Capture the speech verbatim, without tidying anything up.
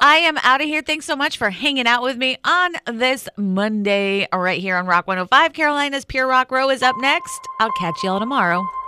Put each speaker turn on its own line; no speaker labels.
I am out of here. Thanks so much for hanging out with me on this Monday right here on Rock one oh five. Carolina's Pure Rock Row is up next. I'll catch y'all tomorrow.